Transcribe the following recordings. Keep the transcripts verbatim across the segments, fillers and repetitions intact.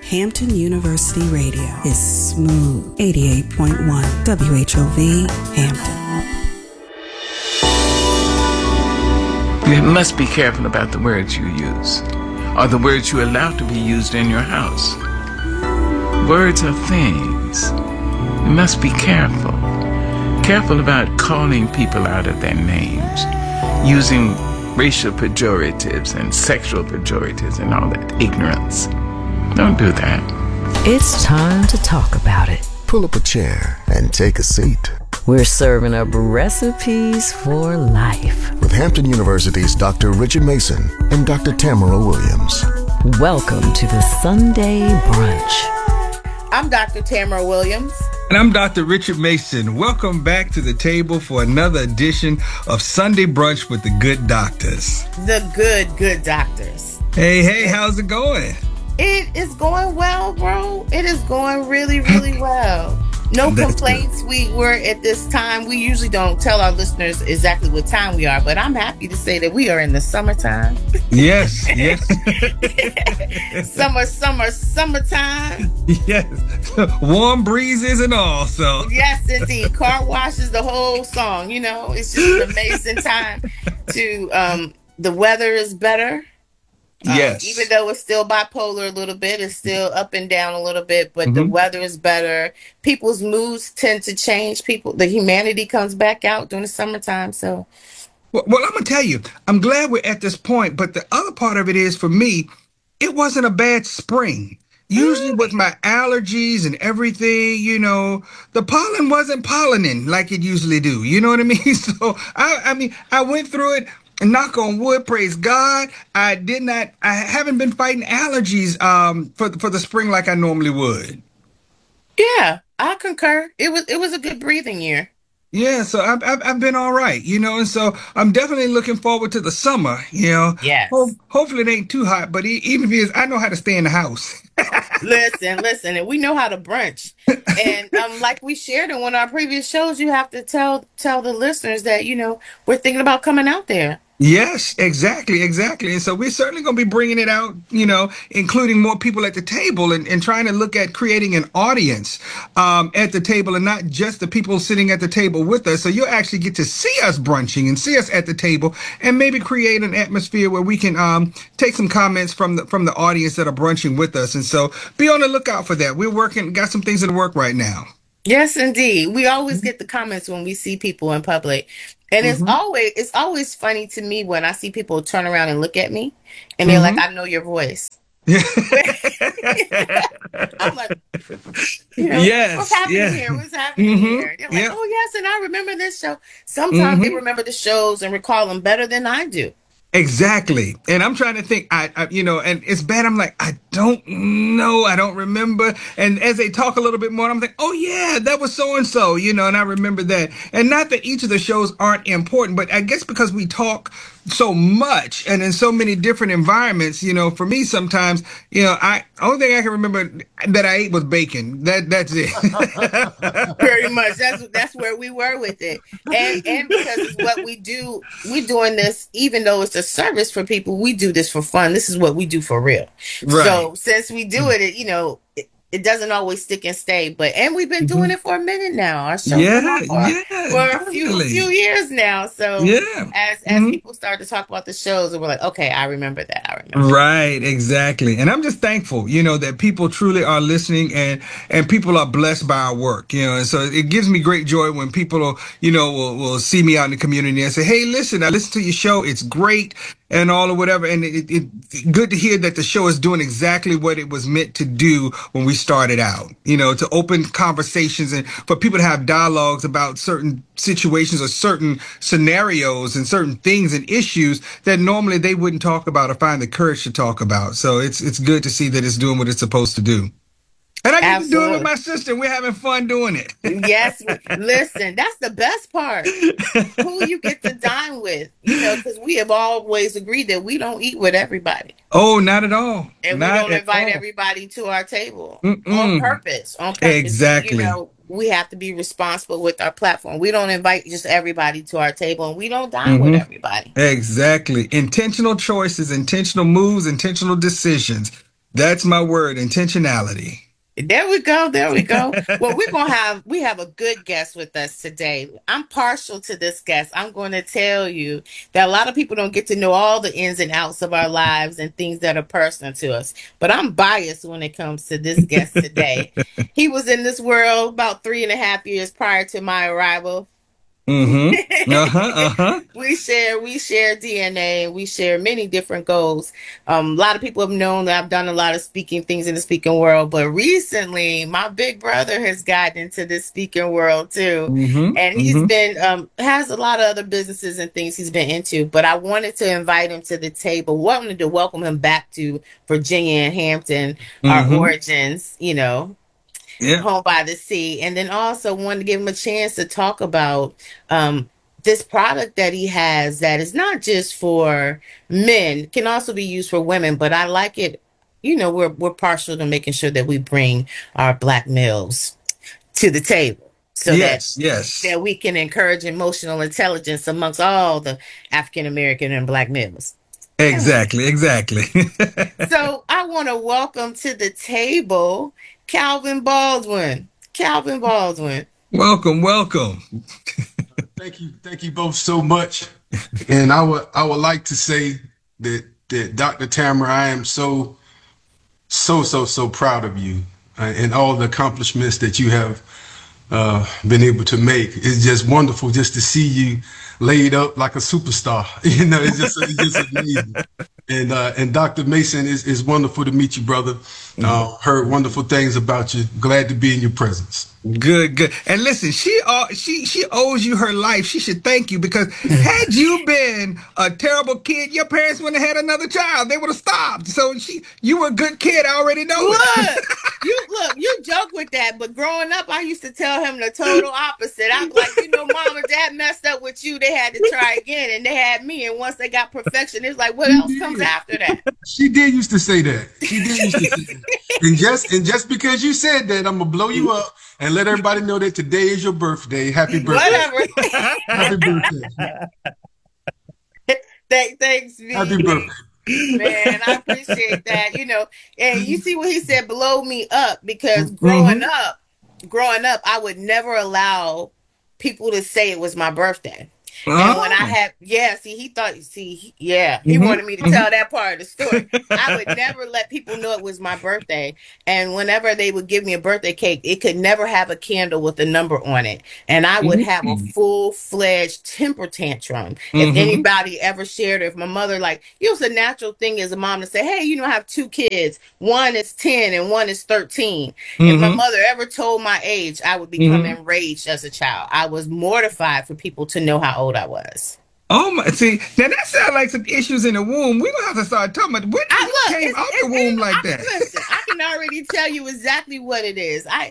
Hampton University Radio is smooth. eighty-eight point one W H O V, Hampton. You must be careful about the words you use, or the words you allow to be used in your house. Words are things. You must be careful. Careful about calling people out of their names, using racial pejoratives and sexual pejoratives and all that ignorance. Don't do that. It's time to talk about it. Pull up a chair and take a seat. We're serving up recipes for life with Hampton University's Doctor Richard Mason and Doctor Tamara Williams. Welcome to the Sunday Brunch. I'm Doctor Tamara Williams. And I'm Doctor Richard Mason. Welcome back to the table for another edition of Sunday Brunch with the Good Doctors. The good, good doctors. Hey, hey, how's it going? It is going well, bro. It is going really, really well. No That's complaints. good. We were at this time. We usually don't tell our listeners exactly what time we are, but I'm happy to say that we are in the summertime. Yes, yes. summer, summer, summertime. Yes. Warm breezes and all, so. Yes, indeed. Car washes, the whole song, you know. It's just an amazing time to, um, the weather is better. Yes. Um, even though it's still bipolar a little bit, it's still up and down a little bit, but Mm-hmm. the weather is better. People's moods tend to change. People, the humanity comes back out during the summertime. So, Well, well, I'm going to tell you, I'm glad we're at this point, but the other part of it is, for me, it wasn't a bad spring. Usually with my allergies and everything, you know, the pollen wasn't pollinating like it usually do. You know what I mean? So, I, I mean, I went through it. And knock on wood, praise God. I did not, I haven't been fighting allergies um, for, for the spring like I normally would. yeah, I concur. It was it was a good breathing year. Yeah, so I've, I've, I've been all right, you know, and so I'm definitely looking forward to the summer, you know. Yes. Ho- hopefully it ain't too hot, but e- even if it is, I know how to stay in the house. Listen, listen, and we know how to brunch. And um, like we shared in one of our previous shows, you have to tell tell the listeners that, you know, we're thinking about coming out there. Yes, exactly, exactly. And so we're certainly going to be bringing it out, you know, including more people at the table and, and trying to look at creating an audience um, at the table and not just the people sitting at the table with us. So you'll actually get to see us brunching and see us at the table and maybe create an atmosphere where we can um, take some comments from the from the audience that are brunching with us. And so be on the lookout for that. We're working, got some things in the work right now. Yes, indeed. We always get the comments when we see people in public. And it's Mhm. always it's always funny to me when I see people turn around and look at me and they're Mhm. like, I know your voice. I'm like, you know, Yes, what's happening yeah. here? What's happening Mhm. here? They're like, Yep. oh, yes, and I remember this show. Sometimes they Mhm. remember the shows and recall them better than I do. Exactly. And I'm trying to think, I, I, you know, and it's bad. I'm like, I don't know. I don't remember. And as they talk a little bit more, I'm like, oh yeah, that was so and so, you know, and I remember that. And not that each of the shows aren't important, but I guess because we talk so much and in so many different environments, you know, for me sometimes, you know, I, only thing I can remember that I ate was bacon. That, that's it. Pretty much. That's that's where we were with it. And and because it's what we do, we're doing this, even though it's a service for people, we do this for fun. This is what we do for real. Right. So since we do it, it you know, it, it doesn't always stick and stay. But and we've been doing it for a minute now. Our show Yeah, been on for, yeah, for a few definitely. few years now. So Yeah. as as Mhm. people start to talk about the shows, and we're like, okay, I remember that. I remember. Right, exactly. And I'm just thankful, you know, that people truly are listening and and people are blessed by our work, you know. And so it gives me great joy when people, you know, will, will see me out in the community and say, hey, listen, I listened to your show. It's great and all or whatever. And it, it, it good to hear that the show is doing exactly what it was meant to do when we started out, you know, to open conversations and for people to have dialogues about certain situations or certain scenarios and certain things and issues that normally they wouldn't talk about or find the courage to talk about. So it's it's good to see that it's doing what it's supposed to do. And I get to do it with Absolutely. my sister. We're having fun doing it. Yes, listen, that's the best part. Who you get to dine with, you know, because we have always agreed that we don't eat with everybody. Oh, not at all. And Not we don't at invite all. everybody to our table Mm-mm. on purpose. On purpose. Exactly. You know, we have to be responsible with our platform. We don't invite just everybody to our table, and we don't dine with Mhm. everybody. Exactly. Intentional choices, intentional moves, intentional decisions. That's my word, intentionality. There we go. There we go. Well, we're gonna have we have a good guest with us today. I'm partial to this guest. I'm going to tell you that a lot of people don't get to know all the ins and outs of our lives and things that are personal to us. But I'm biased when it comes to this guest today. He was in this world about three and a half years prior to my arrival. Mm-hmm. Uh-huh. Uh-huh. we share we share D N A. We share many different goals. Um, a lot of people have known that I've done a lot of speaking things in the speaking world, but recently my big brother has gotten into this speaking world too, Mm-hmm. and he's Mm-hmm. been um has a lot of other businesses and things he's been into. But I wanted to invite him to the table. Wanted to welcome him back to Virginia and Hampton, our Mm-hmm. origins. You know. Yeah. Home by the Sea, and then also wanted to give him a chance to talk about um, this product that he has that is not just for men, can also be used for women. But I like it. You know, we're we're partial to making sure that we bring our black males to the table so Yes. that Yes. that we can encourage emotional intelligence amongst all the African American and black males. Exactly. Exactly. So I want to welcome to the table Calvin Baldwin. Calvin Baldwin. Welcome. Welcome. Thank you, thank you both so much. And I would I would like to say that that Doctor Tamara, I am so so so so proud of you uh, and all the accomplishments that you have uh, been able to make. It's just wonderful just to see you laid up like a superstar. You know, it's just it's just amazing. And uh, and Doctor Mason, is is wonderful to meet you, brother. Uh, heard wonderful things about you. Glad to be in your presence. Good, good. And listen, she uh, she she owes you her life. She should thank you because had you been a terrible kid, your parents wouldn't have had another child. They would have stopped. So she, you were a good kid. I already know Look, it. you look, you joke with that, but growing up, I used to tell him the total opposite. I'm like, you know, mom and dad messed up with you. They had to try again, and they had me. And once they got perfection, it's like, what else comes after that? She did used to say that. She did used to say that. And just and just because you said that, I'm gonna blow you up and let everybody know that today is your birthday. Happy birthday. Whatever. Happy birthday. Thank, thanks, V. Happy birthday. Man, I appreciate that. You know, and you see what he said, blow me up, because growing Mhm. up, growing up, I would never allow people to say it was my birthday. And when I Oh. had, yeah, see, he thought, see, he- yeah, he Mhm. wanted me to tell that part of the story. I would never let people know it was my birthday. And whenever they would give me a birthday cake, it could never have a candle with a number on it. And I would have a full fledged temper tantrum. If Mhm. anybody ever shared, if my mother, like, it was a natural thing as a mom to say, hey, you know, I have two kids. One is ten and one is thirteen. If my Mhm. mother ever told my age, I would become enraged as a child. I was mortified for people to know how old I was. Oh my! See, now that sounds like some issues in the womb. We gonna have to start talking about when I you look, came it's, out it's, the womb it's, like I, that. listen, I can already tell you exactly what it is. I,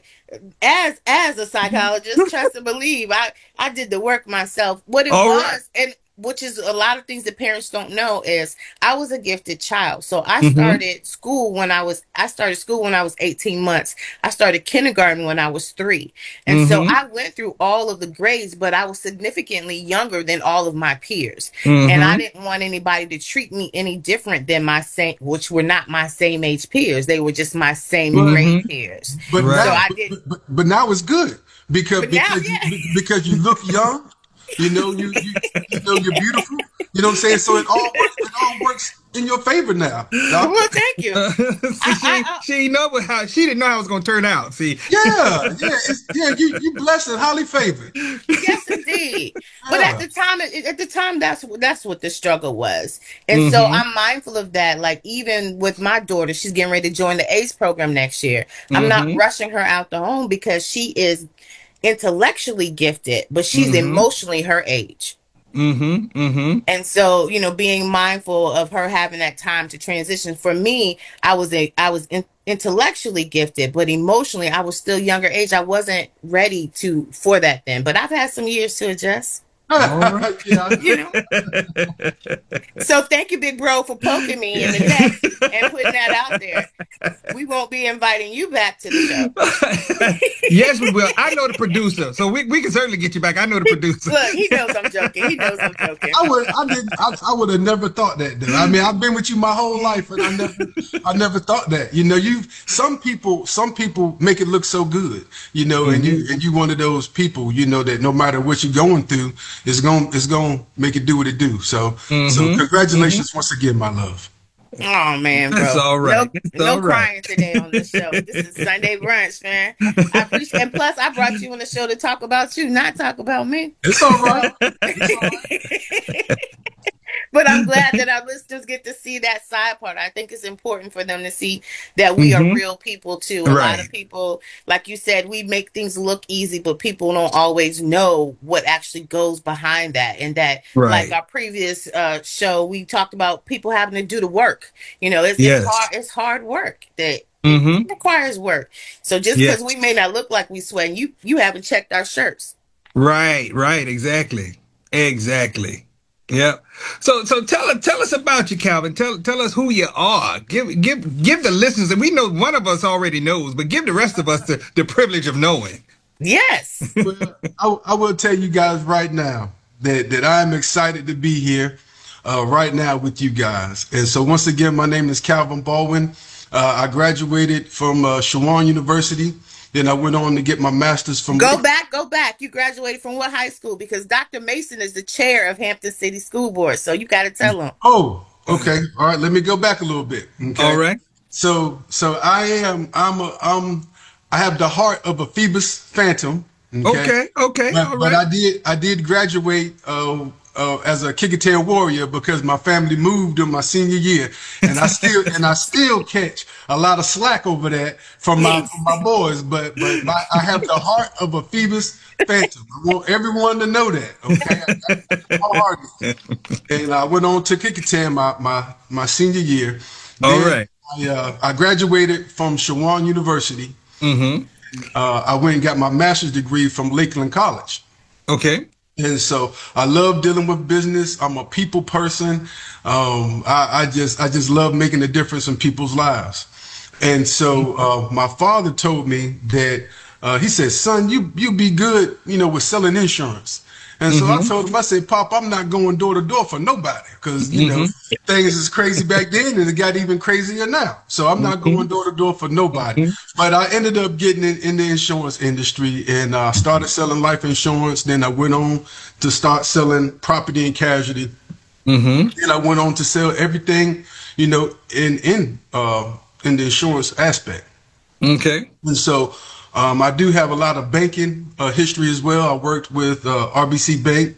as as a psychologist, trust and believe, I I did the work myself. What it All was, right. and which is a lot of things that parents don't know, is I was a gifted child. So I Mhm. started school when I was I started school when I was eighteen months. I started kindergarten when I was three. And so Mhm. I went through all of the grades, but I was significantly younger than all of my peers. Mhm. And I didn't want anybody to treat me any different than my same, which were not my same age peers. They were just my same But grade Mhm. peers. but Right. So now I but, did, but, but now it's good because but now, because yeah. you because you look young. You know, you, you you know you're beautiful. You know what I'm saying? So it all works, it all works in your favor now, Doc. Well, thank you. See, I, she I, I, she didn't know how she didn't know how it was gonna turn out. See. Yeah, yeah, it's, yeah. You you blessed and highly favored. yes, indeed. But at Yeah. the time, at at the time, that's that's what the struggle was, and so Mhm. I'm mindful of that. Like even with my daughter, she's getting ready to join the ACE program next year. I'm not Mhm. rushing her out the home because she is intellectually gifted, but she's Mhm. emotionally her age. Mhm. Mhm. And so, you know, being mindful of her having that time to transition. For me, I was a I was in, intellectually gifted, but emotionally, I was still younger age. I wasn't ready to for that then. But I've had some years to adjust. All right. Yeah. You know. So thank you, big bro, for poking me in the neck and putting that out there. We won't be inviting you back to the show. Yes, we will. I know the producer, so we, we can certainly get you back. I know the producer. Look, he knows I'm joking. He knows I'm joking. I would, I did, I, I would have never thought that. Though. I mean, I've been with you my whole life, and I never, I never thought that. You know, you some people, some people make it look so good, you know, mm-hmm. and you, and you one of those people, you know, that no matter what you're going through, it's going, it's going to make it do what it do. So, mm-hmm. so congratulations mm-hmm. once again, my love. Oh man, bro. That's all right. No, That's no all right. crying today on the show. This is Sunday brunch, man. I appreciate, and plus, I brought you on the show to talk about you, not talk about me. It's all right. It's all right. But I'm glad that our listeners get to see that side part. I think it's important for them to see that we mm-hmm. are real people too. A right. lot of people, like you said, we make things look easy, but people don't always know what actually goes behind that. And that, right. like our previous uh, show, we talked about people having to do the work. You know, it's, yes. it's hard. It's hard work that mm-hmm. it requires work. So just because yes. we may not look like we sweat, you you haven't checked our shirts. Right. Right. Exactly. Exactly. Yep. So, so tell us, tell us about you, Calvin. Tell, tell us who you are. Give, give, give the listeners, and we know one of us already knows, but give the rest of us the, the privilege of knowing. Yes. Well, I, I will tell you guys right now that, that I'm excited to be here, uh, right now with you guys. And so once again, my name is Calvin Baldwin. Uh, I graduated from, uh, Chowan University. Then I went on to get my master's from. Go back, go back. You graduated from what high school? Because Doctor Mason is the chair of Hampton City School Board, so you got to tell him. Oh, okay. All right. Let me go back a little bit. Okay? All right. So, so I am. I'm. A, um. I have the heart of a Phoebus Phantom. Okay. Okay. okay. But, All but right. I did. I did graduate. Uh, Uh, as a Kickatel warrior because my family moved in my senior year, and I still and I still catch a lot of slack over that from my from my boys. But but my, I have the heart of a Phoebus Phantom. I want everyone to know that. Okay, I, my heart is. And I went on to Kickatel my my my senior year. All then right. I, uh, I graduated from Chowan University. Mm-hmm. Uh, I went and got my master's degree from Lakeland College. Okay. And so I love dealing with business. I'm a people person. Um, I, I just I just love making a difference in people's lives. And so uh, my father told me that uh, he said, "Son, you you be good, you know, with selling insurance." And so mm-hmm. I told him, I said, "Pop, I'm not going door to door for nobody because, you mm-hmm. know, things is crazy back then and it got even crazier now. So I'm not mm-hmm. going door to door for nobody." Mm-hmm. But I ended up getting in, in the insurance industry and uh, started selling life insurance. Then I went on to start selling property and casualty. Mm-hmm. And I went on to sell everything, you know, in, in, uh, in the insurance aspect. Okay. And so Um, I do have a lot of banking uh, history as well. I worked with uh, R B C Bank,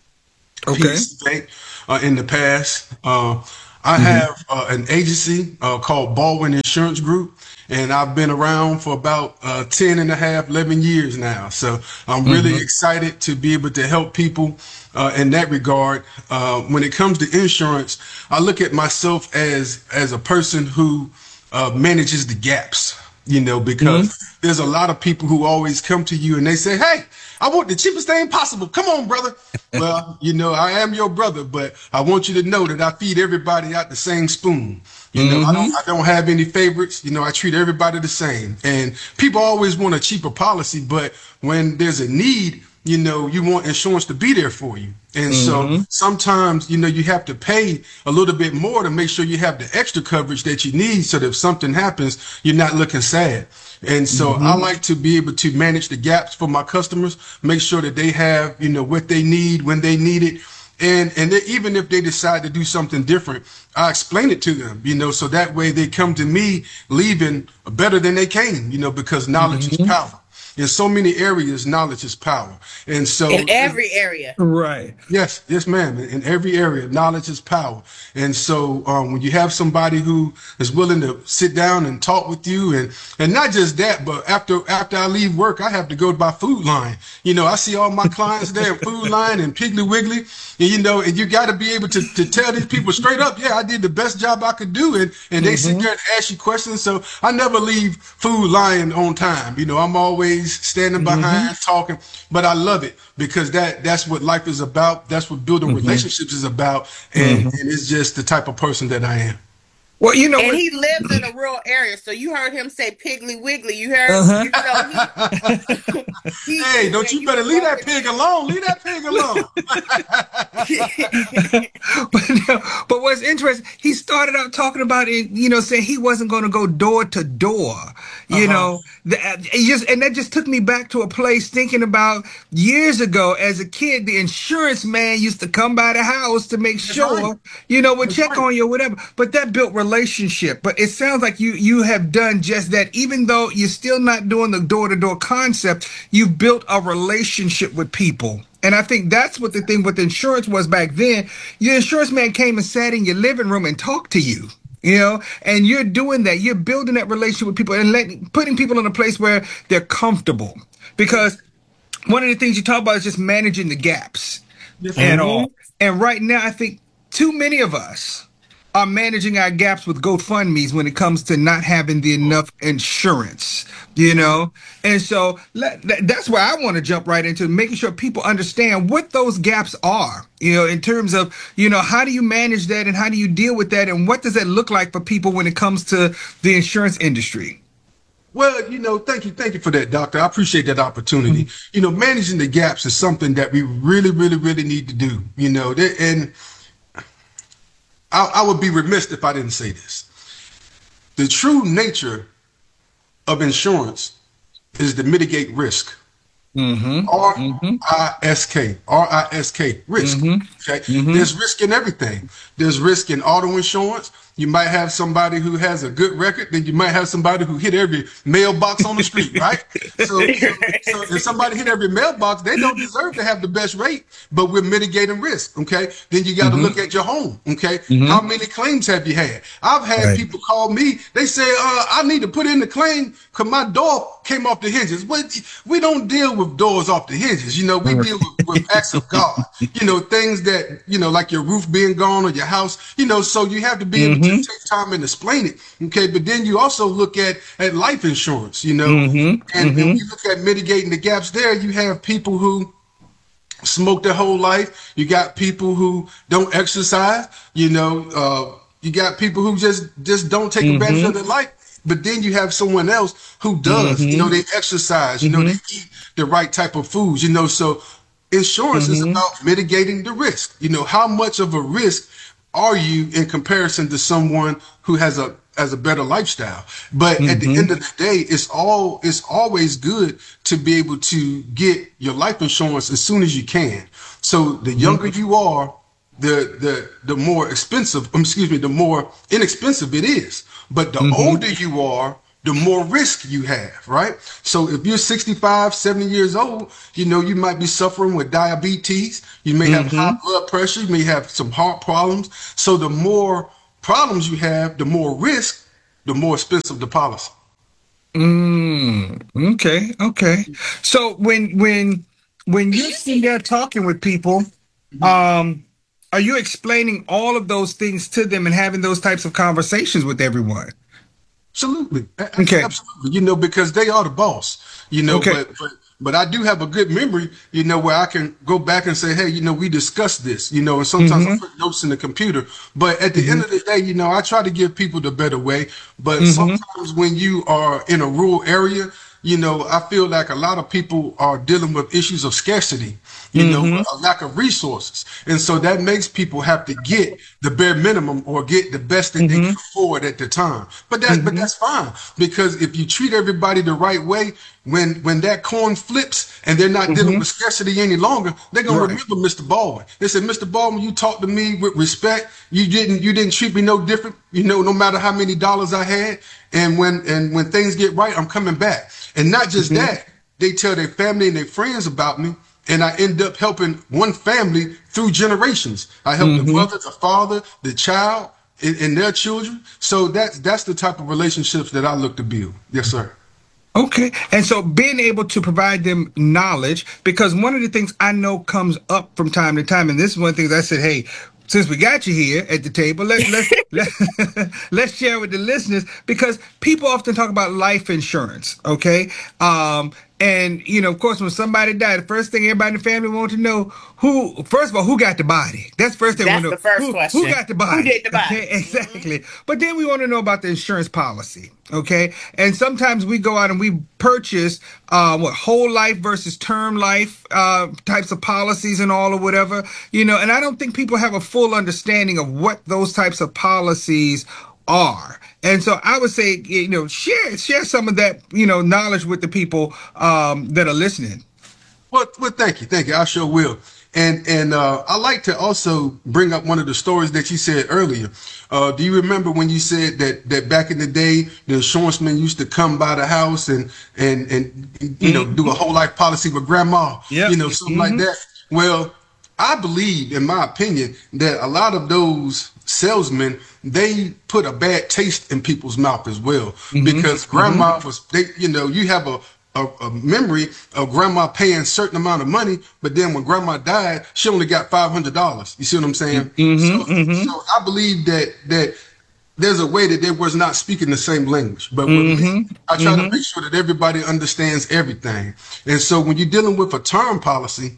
okay, P N C Bank uh, in the past. Uh, I mm-hmm. have uh, an agency uh, called Baldwin Insurance Group, and I've been around for about uh, ten and a half, eleven years now. So I'm really mm-hmm. excited to be able to help people uh, in that regard. Uh, when it comes to insurance, I look at myself as as a person who uh, manages the gaps. You know, because mm-hmm. there's a lot of people who always come to you and they say, "Hey, I want the cheapest thing possible. Come on, brother." Well, you know, I am your brother, but I want you to know that I feed everybody out the same spoon. You know, mm-hmm. I don't I don't have any favorites. You know, I treat everybody the same. And people always want a cheaper policy, but when there's a need, you know, you want insurance to be there for you. And mm-hmm. so sometimes, you know, you have to pay a little bit more to make sure you have the extra coverage that you need so that if something happens, you're not looking sad. And so mm-hmm. I like to be able to manage the gaps for my customers, make sure that they have, you know, what they need when they need it. And and they, even if they decide to do something different, I explain it to them, you know, so that way they come to me leaving better than they came, you know, because knowledge mm-hmm. is power. In so many areas, knowledge is power. And so in every area. Right. Yes, yes, ma'am. In every area, knowledge is power. And so um, when you have somebody who is willing to sit down and talk with you, and and not just that, but after after I leave work, I have to go to my Food Line. You know, I see all my clients there at Food Line and Piggly Wiggly. And, you know, and you got to be able to, to tell these people straight up, yeah, I did the best job I could do. And, and they mm-hmm. sit there and ask you questions. So I never leave Food Line on time. You know, I'm always always standing behind, mm-hmm. talking, but I love it because that that's what life is about. That's what building mm-hmm. relationships is about, and, mm-hmm. and it's just the type of person that I am. Well, you know, and what? he lives in a rural area, so you heard him say Piggly Wiggly. You heard, uh-huh. you know, he, he, hey, don't you, you better leave that pig alone. Leave that pig alone. but, but what's interesting, he started out talking about it, you know, saying he wasn't going to go door to door, you uh-huh. know, the, it just, and that just took me back to a place thinking about years ago as a kid, the insurance man used to come by the house to make That's sure, right. you know, would That's check right. on you or whatever. But that built relationship. But it sounds like you you have done just that. Even though you're still not doing the door-to-door concept, you've built a relationship with people. And I think that's what the thing with insurance was back then. Your insurance man came and sat in your living room and talked to you. You know, and you're doing that. You're building that relationship with people and letting, putting people in a place where they're comfortable. Because one of the things you talk about is just managing the gaps yes, and all. And right now, I think too many of us are managing our gaps with GoFundMe's when it comes to not having the enough insurance, you know? And so let, that's where I want to jump right into making sure people understand what those gaps are, you know, in terms of, you know, how do you manage that and how do you deal with that? And what does that look like for people when it comes to the insurance industry? Well, you know, thank you. Thank you for that, Doctor. I appreciate that opportunity. Mm-hmm. You know, managing the gaps is something that we really, really, really need to do, you know, and I, I would be remiss if I didn't say this. The true nature of insurance is to mitigate risk. Mm-hmm. R I S K. R I S K. Risk. Mm-hmm. Okay. Mm-hmm. There's risk in everything. There's risk in auto insurance. You might have somebody who has a good record, then you might have somebody who hit every mailbox on the street, right? So, so, so if somebody hit every mailbox, they don't deserve to have the best rate, but we're mitigating risk, okay? Then you got to mm-hmm. look at your home, okay? Mm-hmm. How many claims have you had? I've had right. people call me, they say, uh, I need to put in the claim because my door came off the hinges. Well, we don't deal with doors off the hinges, you know, we deal with, with acts of God, you know, things that, you know, like your roof being gone or your house, you know, so you have to be able mm-hmm. to take time and explain it, okay? But then you also look at, at life insurance, you know, mm-hmm. and, mm-hmm. and you look at mitigating the gaps there. You have people who smoke their whole life. You got people who don't exercise, you know, uh, you got people who just, just don't take mm-hmm. advantage of their life. But then you have someone else who does, mm-hmm. you know, they exercise, you mm-hmm. know, they eat the right type of foods, you know, so insurance mm-hmm. is about mitigating the risk. You know, how much of a risk are you in comparison to someone who has a has a better lifestyle? But mm-hmm. at the end of the day, it's all it's always good to be able to get your life insurance as soon as you can. So the younger mm-hmm. you are, the the the more expensive, um, excuse me, the more inexpensive it is. But the mm-hmm. older you are, the more risk you have, right? So if you're sixty-five, seventy years old, you know, you might be suffering with diabetes. You may have mm-hmm. high blood pressure. You may have some heart problems. So the more problems you have, the more risk, the more expensive the policy. Mm, okay. Okay. So when, when, when you're sitting there talking with people, um, are you explaining all of those things to them and having those types of conversations with everyone? Absolutely. Okay. Absolutely. You know, because they are the boss, you know, okay. but, but, but I do have a good memory, you know, where I can go back and say, hey, you know, we discussed this, you know, and sometimes mm-hmm. I put notes in the computer, but at the mm-hmm. end of the day, you know, I try to give people the better way. But mm-hmm. sometimes when you are in a rural area, you know, I feel like a lot of people are dealing with issues of scarcity, you mm-hmm. know, a lack of resources. And so that makes people have to get the bare minimum or get the best that mm-hmm. they can afford at the time. But that, mm-hmm. but that's fine, because if you treat everybody the right way, when, when that coin flips and they're not mm-hmm. dealing with scarcity any longer, they're going right. to remember Mister Baldwin. They said, Mister Baldwin, you talked to me with respect. You didn't, you didn't treat me no different, you know, no matter how many dollars I had. And when, and when things get right, I'm coming back. And not just mm-hmm. that, they tell their family and their friends about me, and I end up helping one family through generations. I help mm-hmm. the mother, the father, the child, and, and their children. So that's that's the type of relationships that I look to build. Yes, sir. Okay. And so being able to provide them knowledge, because one of the things I know comes up from time to time, and this is one of the things I said, hey, since we got you here at the table, let's let's let, let's share with the listeners, because people often talk about life insurance, okay? Um, And, you know, of course, when somebody died, the first thing everybody in the family want to know, who, first of all, who got the body? That's the first thing we want That's to the know. first Who, who question. got the Who body? did the Okay, body? Mm-hmm. exactly. But then we want to know about the insurance policy. Okay. And sometimes we go out and we purchase, uh, what, whole life versus term life, uh, types of policies and all or whatever, you know, and I don't think people have a full understanding of what those types of policies are. And so I would say, you know, share share some of that, you know, knowledge with the people um, that are listening. Well, well, thank you, thank you. I sure will. And and uh, I like to also bring up one of the stories that you said earlier. Uh, do you remember when you said that that back in the day, the insurance man used to come by the house and and and you know do a whole life policy with grandma, Yep. you know, something Mm-hmm. like that? Well, I believe, in my opinion, that a lot of those salesmen, they put a bad taste in people's mouth as well, because grandma was, they, you know, you have a, a, a memory of grandma paying a certain amount of money, but then when grandma died, she only got five hundred dollars. You see what I'm saying? So, so I believe that that there's a way that they was not speaking the same language. But with me, I try to make sure that everybody understands everything. And so when you're dealing with a term policy,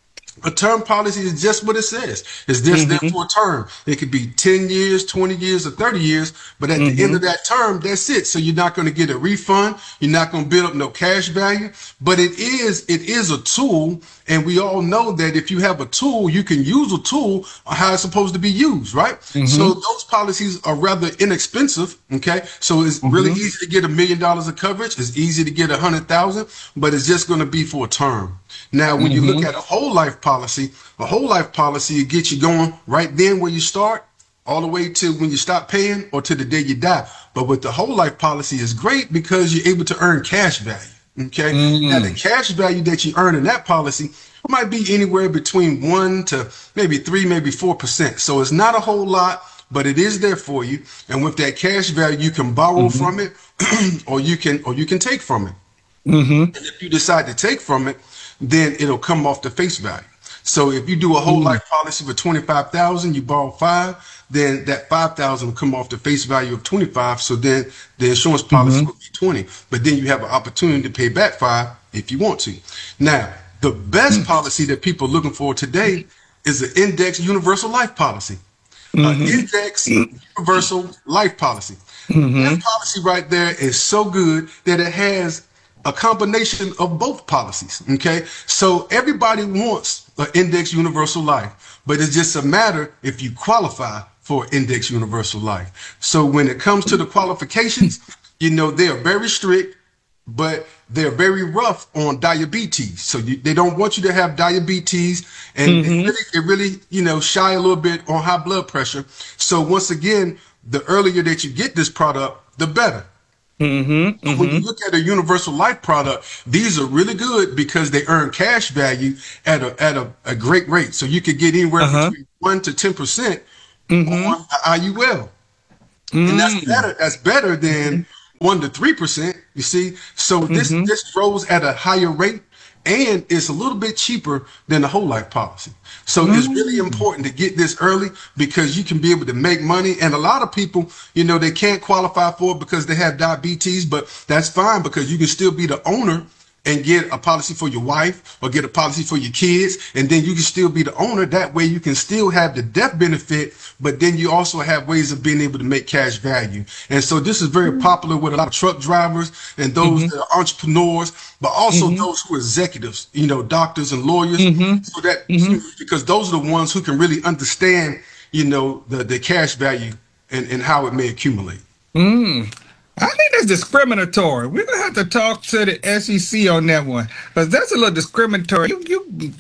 a term policy is just what it says. It's just there for a term. It could be ten years, twenty years, or thirty years, but at the end of that term, that's it. So you're not going to get a refund. You're not going to build up no cash value, but it is, it is a tool. And we all know that if you have a tool, you can use a tool on how it's supposed to be used, right? So those policies are rather inexpensive. Okay. So it's really easy to get a million dollars of coverage. It's easy to get a hundred thousand, but it's just going to be for a term. Now, when you look at a whole life policy, a whole life policy will get you going right then where you start, all the way to when you stop paying or to the day you die. But with the whole life policy is great because you're able to earn cash value. Okay. Now, the cash value that you earn in that policy might be anywhere between one to maybe three, maybe four percent. So it's not a whole lot, but it is there for you. And with that cash value, you can borrow from it, or you can or you can take from it. And if you decide to take from it, then it'll come off the face value. So if you do a whole life policy for twenty-five thousand, you borrow five, then that five thousand will come off the face value of twenty-five. So then the insurance policy will be twenty, but then you have an opportunity to pay back five if you want to. Now, the best policy that people are looking for today is an index universal life policy. An index universal life policy. That policy right there is so good that it has a combination of both policies. Okay. So everybody wants an index universal life, but it's just a matter if you qualify for index universal life. So when it comes to the qualifications, you know, they are very strict, but they're very rough on diabetes. So you, they don't want you to have diabetes, and mm-hmm. they, really, they really, you know, shy a little bit on high blood pressure. So once again, the earlier that you get this product, the better. Mm-hmm, mm-hmm. When you look at a universal life product, these are really good because they earn cash value at a at a, a great rate. So you could get anywhere uh-huh. between one to ten percent mm-hmm. on I U L, mm-hmm. and that's better. That's better than one to three percent. You see, so this mm-hmm. this grows at a higher rate, and it's a little bit cheaper than the whole life policy. So mm-hmm. it's really important to get this early because you can be able to make money. And a lot of people, you know, they can't qualify for it because they have diabetes, but that's fine because you can still be the owner and get a policy for your wife or get a policy for your kids. And then you can still be the owner. That way you can still have the death benefit, but then you also have ways of being able to make cash value. And so this is very popular with a lot of truck drivers and those mm-hmm. that are entrepreneurs, but also mm-hmm. those who are executives, you know, doctors and lawyers. Mm-hmm. So that mm-hmm. because those are the ones who can really understand, you know, the, the cash value and, and how it may accumulate. Mm. I think that's discriminatory. We're gonna have to talk to the S E C on that one because that's a little discriminatory. You, you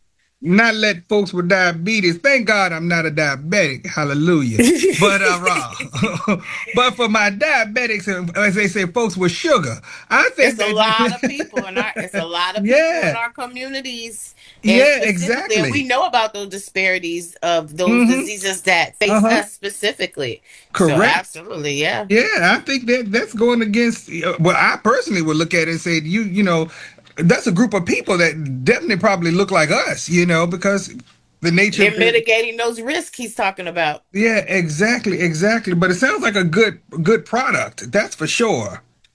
not let folks with diabetes. Thank God I'm not a diabetic. Hallelujah. But uh, raw. But for my diabetics, as they say, folks with sugar, I think it's a lot of people in our. It's a lot of people yeah. in our communities. And yeah, exactly. And we know about those disparities of those mm-hmm. diseases that face uh-huh. us specifically. Correct. So absolutely, yeah. Yeah, I think that that's going against. Well, I personally would look at it and say, you, you know, that's a group of people that definitely probably look like us, you know, because the nature. They're mitigating those risks he's talking about. Yeah, exactly, exactly. But it sounds like a good, good product. That's for sure.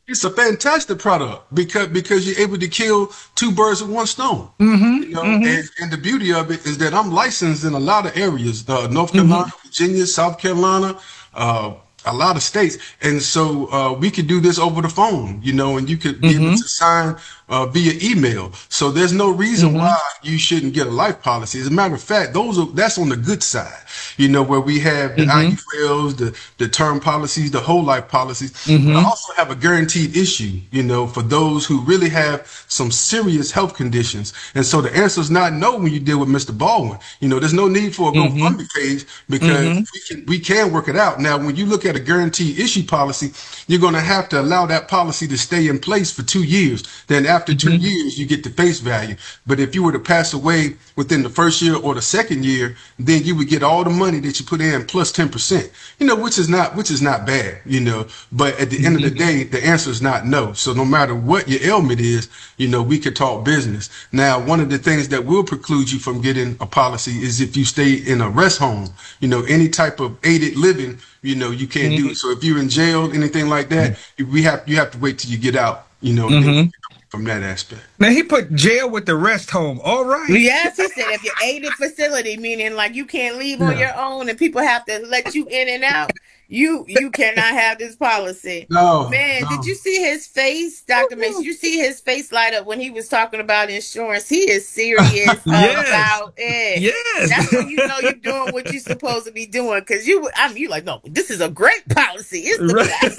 It's a fantastic product because because you're able to kill two birds with one stone. Mm-hmm. You know, Mm-hmm. and, and the beauty of it is that I'm licensed in a lot of areas: uh, North Mm-hmm. Carolina, Virginia, South Carolina, uh, a lot of states, and so uh, we could do this over the phone. You know, and you could be able Mm-hmm. to sign uh, via email. So there's no reason Mm-hmm. why you shouldn't get a life policy. As a matter of fact, those are that's on the good side. You know, where we have the Mm-hmm. I U Ls, the the term policies, the whole life policies. Mm-hmm. But I also have a guaranteed issue, you know, for those who really have some serious health conditions. And so the answer is not no when you deal with Mister Baldwin. You know, there's no need for a Mm-hmm. GoFundMe page because Mm-hmm. we can we can work it out. Now, when you look at a guaranteed issue policy, you're going to have to allow that policy to stay in place for two years. Then after two Mm-hmm. years, you get the face value. But if you were to pass away within the first year or the second year, then you would get all the money that you put in plus ten percent, you know, which is not, which is not bad, you know, but at the end of the day, the answer is not no. So no matter what your ailment is, you know, we could talk business. Now, one of the things that will preclude you from getting a policy is if you stay in a rest home, you know, any type of aided living, you know, you can't do it. So if you're in jail, anything like that, we have, you have to wait till you get out, you know, Mm-hmm. from that aspect. Now he put jail with the rest home. All right. Yes, he said if you're aided facility, meaning like you can't leave on Yeah. your own and people have to let you in and out, you you cannot have this policy. No, Man, no. did you see his face, Doctor Mason? You see his face light up when he was talking about insurance. He is serious Yes. about it. Yes. That's when you know you're doing what you're supposed to be doing. Cause you, I mean, you like, no, this is a great policy. It's the Right. best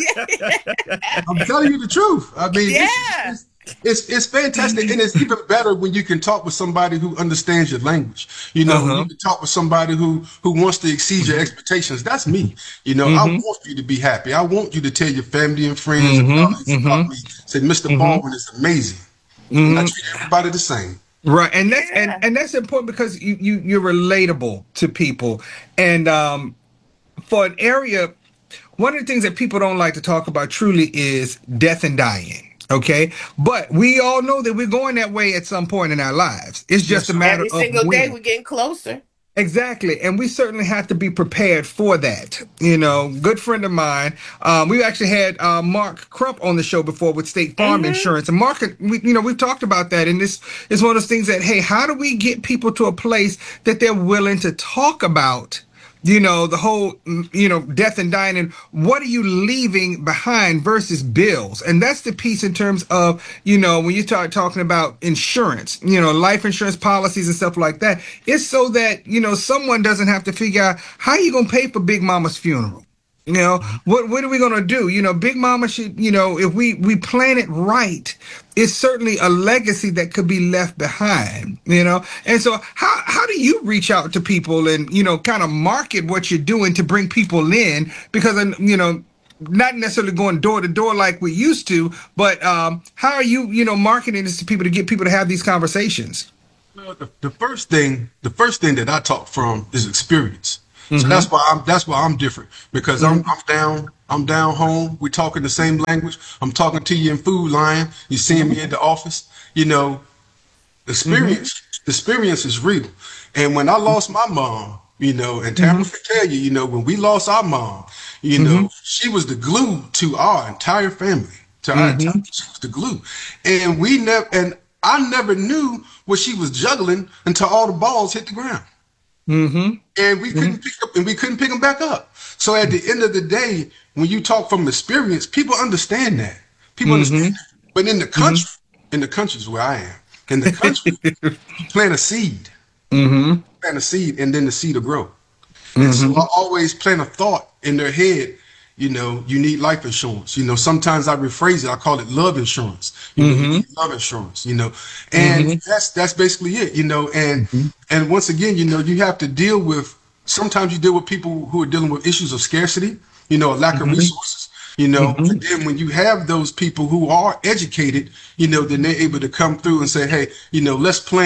policy. I'm telling you the truth. I mean, Yeah. it's, it's it's fantastic, and it's even better when you can talk with somebody who understands your language. You know, Uh-huh. you can talk with somebody who who wants to exceed your expectations. That's me. You know, I want you to be happy. I want you to tell your family and friends and colleagues about me. Say, Mister Baldwin is amazing. And I treat everybody the same. Right, and that's Yeah. and, and that's important because you, you you're relatable to people, and um, for an area, one of the things that people don't like to talk about truly is death and dying. Okay, but we all know that we're going that way at some point in our lives. It's just Yes, a sir. matter Every of single day when. we're getting closer. Exactly, and we certainly have to be prepared for that. You know, good friend of mine. Um, we actually had uh, Mark Crump on the show before with State Farm Mhm. Insurance, and Mark, we, you know, we've talked about that, and this is one of those things that, hey, how do we get people to a place that they're willing to talk about? You know, the whole, mm, you know, death and dying, and what are you leaving behind versus bills? And that's the piece in terms of, you know, when you start talking about insurance, you know, life insurance policies and stuff like that, it's so that, you know, someone doesn't have to figure out how you going to pay for Big Mama's funeral. You know, what what are we gonna do? You know, Big Mama should, you know, if we we plan it right, it's certainly a legacy that could be left behind. You know, and so how how do you reach out to people and, you know, kind of market what you're doing to bring people in? Because, you know, not necessarily going door to door like we used to, but um, how are you, you know, marketing this to people to get people to have these conversations? Well, the, the first thing, the first thing that I talk from is experience. So that's why I'm that's why I'm different because I'm I'm down I'm down home. We're talking the same language. I'm talking to you in Food Lion. You're seeing me in the office. You know, experience experience is real. And when I lost my mom, you know, and Tamara could tell you, you know, when we lost our mom, you know, she was the glue to our entire family. To our entire, she was the glue, and we never and I never knew what she was juggling until all the balls hit the ground. Mm-hmm. And we couldn't pick up, and we couldn't pick them back up. So at the end of the day, when you talk from experience, people understand that. People understand. That. But in the country, in the countries where I am, in the country, you plant a seed, Mm-hmm. plant a seed, and then the seed will grow. And so I always plant a thought in their head. You know, you need life insurance. You know, sometimes I rephrase it. I call it love insurance. You know, you need love insurance. You know, and that's that's basically it. You know, and and once again, you know, you have to deal with. Sometimes you deal with people who are dealing with issues of scarcity. You know, a lack of resources. You know, and then when you have those people who are educated, you know, then they're able to come through and say, hey, you know, let's plan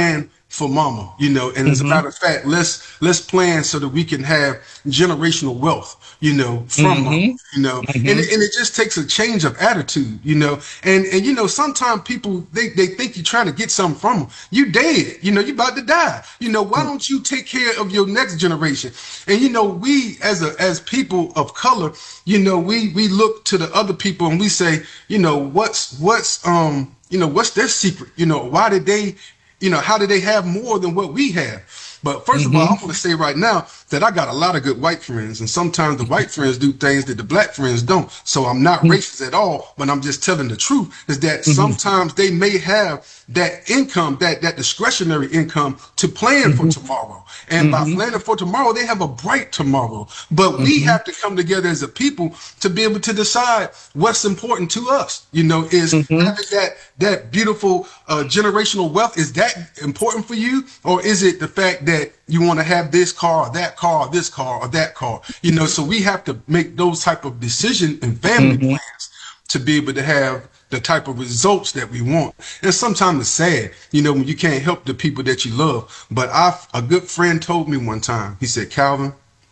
for mama, you know, and as a matter of fact, let's let's plan so that we can have generational wealth, you know, from mama, you know, and, it- and it just takes a change of attitude, you know, and and you know, sometimes people they, they think you're trying to get something from them. You dead, you know, you about to die, you know. Why don't you take care of your next generation? And you know, we as a as people of color, you know, we we look to the other people and we say, you know, what's what's um you know what's their secret? You know, why did they? You know, how do they have more than what we have? But first of all, I want to say right now that I got a lot of good white friends, and sometimes the white friends do things that the black friends don't. So I'm not racist at all, but I'm just telling the truth is that sometimes they may have that income, that that discretionary income to plan for tomorrow. And by planning for tomorrow, they have a bright tomorrow. But we have to come together as a people to be able to decide what's important to us. You know, is having that that beautiful uh, generational wealth, is that important for you? Or is it the fact that you want to have this car or that car or this car or that car? You know, so we have to make those type of decisions and family plans to be able to have the type of results that we want. And sometimes it's sad, you know, when you can't help the people that you love. But I, a good friend told me one time, he said, Calvin,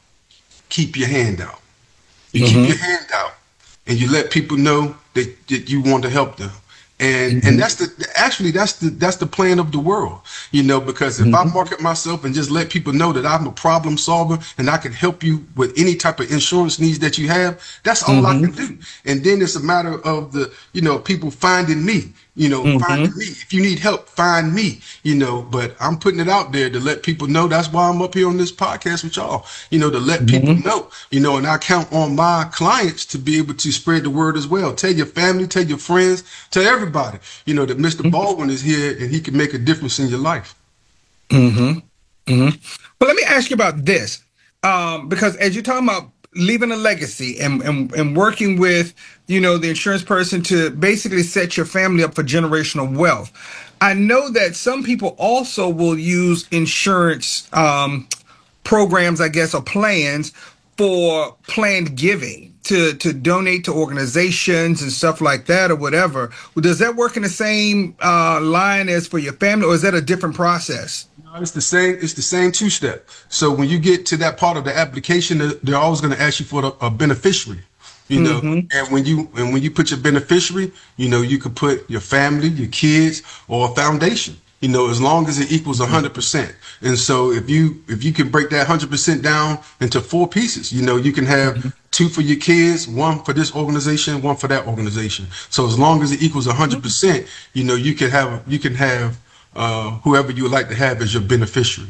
keep your hand out. You keep your hand out and you let people know that, that you want to help them. And and that's the actually that's the that's the plan of the world, you know, because if I market myself and just let people know that I'm a problem solver and I can help you with any type of insurance needs that you have, that's all I can do. And then it's a matter of the, you know, people finding me, you know, finding me. If you need help, find me, you know, but I'm putting it out there to let people know. That's why I'm up here on this podcast with y'all, you know, to let people know, you know, and I count on my clients to be able to spread the word as well. Tell your family, tell your friends, tell everybody. Everybody, you know, that Mister Baldwin is here and he can make a difference in your life. Mm-hmm. Mm-hmm. But let me ask you about this, um, because as you're talking about leaving a legacy and, and and working with, you know, the insurance person to basically set your family up for generational wealth, I know that some people also will use insurance um, programs, I guess, or plans for planned giving to to donate to organizations and stuff like that or whatever. Does that work in the same uh, line as for your family, or is that a different process? No, it's the same. It's the same two step. So when you get to that part of the application, they're they're always going to ask you for the, a beneficiary. You know, and when you and when you put your beneficiary, you know, you could put your family, your kids, or a foundation. You know, as long as it equals a hundred percent. And so if you if you can break that hundred percent down into four pieces, you know, you can have two for your kids, one for this organization, one for that organization. So as long as it equals a hundred percent, you know, you can have you can have uh, whoever you would like to have as your beneficiary.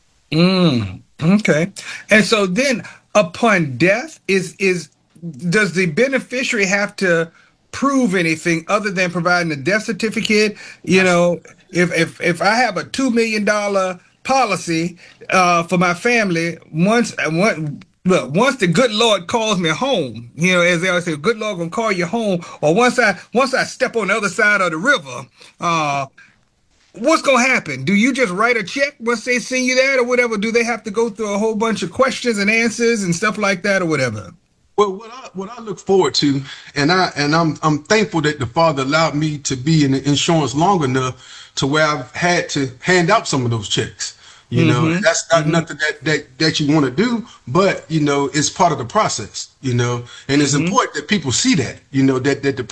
Mm, okay. And so then upon death, is is does the beneficiary have to prove anything other than providing a death certificate? You know, if if if I have a two million dollar policy uh, for my family, once one look once the good Lord calls me home, you know, as they always say, good Lord gonna call you home, or once I once I step on the other side of the river, uh, what's gonna happen? Do you just write a check once they send you that, or whatever? Do they have to go through a whole bunch of questions and answers and stuff like that, or whatever? Well, what I what I look forward to, and I and I'm I'm thankful that the Father allowed me to be in the insurance long enough to where I've had to hand out some of those checks. You know, Mhm. that's not Mhm. nothing that, that, that you want to do, but, you know, it's part of the process, you know, and it's important that people see that, you know, that, that the